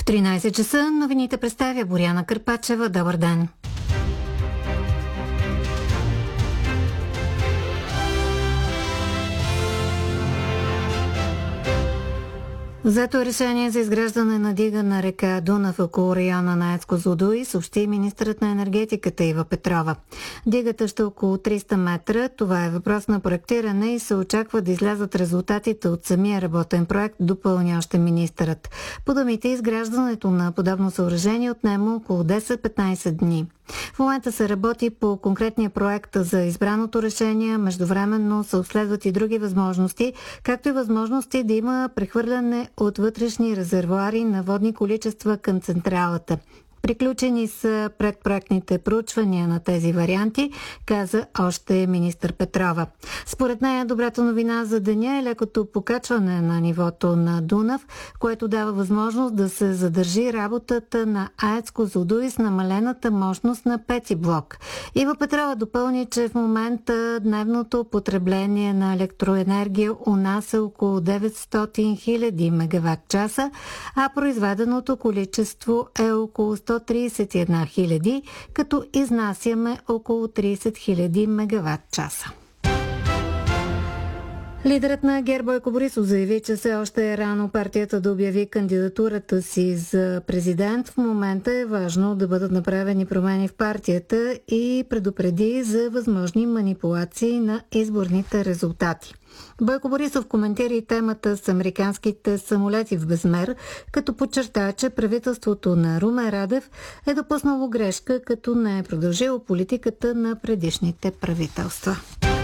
13 часа новините представя Боряна Кърпачева. Добър ден! Взето решение за изграждане на дига на река Дунав около района на АЕЦ Козлодуй, съобщи министърът на енергетиката Ива Петрова. Дигата ще е около 300 метра. Това е въпрос на проектиране и се очаква да излязат резултатите от самия работен проект, допълня още министърът. По думите, изграждането на подобно съоръжение отнема около 10-15 дни. В момента се работи по конкретния проект за избраното решение. Междувременно се обследват и други възможности, както и възможности да има прехвърляне от вътрешни резервоари на водни количества към централата. Приключени са предпроектните проучвания на тези варианти, каза още министър Петрова. Според нея добрата новина за деня е лекото покачване на нивото на Дунав, което дава възможност да се задържи работата на АЕЦ Козлодуй с намалената мощност на пети блок. Ива Петрова допълни, че в момента дневното потребление на електроенергия у нас е около 900 000 мегаватт-часа, а произведеното количество е около 131 000, като изнасяме около 30 000 мегаватт-часа. Лидерът на ГЕРБ Бойко Борисов заяви, че все още е рано партията да обяви кандидатурата си за президент. В момента е важно да бъдат направени промени в партията и предупреди за възможни манипулации на изборните резултати. Бойко Борисов коментира и темата с американските самолети в безмер, като подчерта, че правителството на Румен Радев е допуснало грешка, като не е продължило политиката на предишните правителства.